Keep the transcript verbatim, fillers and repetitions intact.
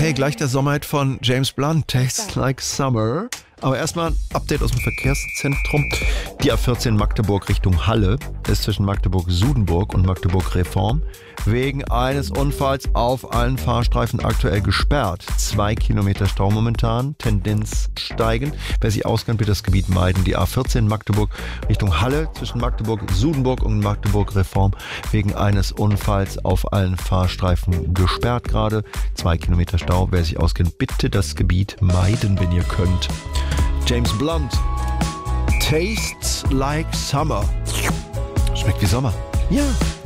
Okay, gleich der Sommerhit von James Blunt, Tastes Like Summer. Aber erstmal ein Update aus dem Verkehrszentrum. Die A vierzehn Magdeburg Richtung Halle ist zwischen Magdeburg-Sudenburg und Magdeburg-Reform wegen eines Unfalls auf allen Fahrstreifen aktuell gesperrt. Zwei Kilometer Stau momentan, Tendenz steigend. Wer sich auskennt, bitte das Gebiet meiden. Die A vierzehn Magdeburg Richtung Halle zwischen Magdeburg-Sudenburg und Magdeburg-Reform wegen eines Unfalls auf allen Fahrstreifen gesperrt gerade. Zwei Kilometer Stau. Wer sich auskennt, bitte das Gebiet meiden, wenn ihr könnt. James Blunt, Tastes Like Summer. Schmeckt wie Sommer. Ja.